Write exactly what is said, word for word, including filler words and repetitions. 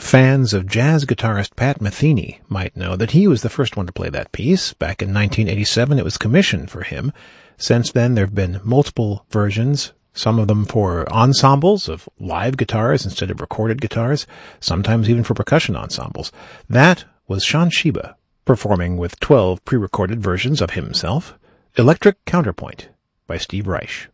Fans of jazz guitarist Pat Metheny might know that he was the first one to play that piece. Back in nineteen eighty-seven, it was commissioned for him. Since then, there have been multiple versions, some of them for ensembles of live guitars instead of recorded guitars, sometimes even for percussion ensembles. That was Shawn Sheba, performing with twelve pre-recorded versions of himself. Electric Counterpoint by Steve Reich.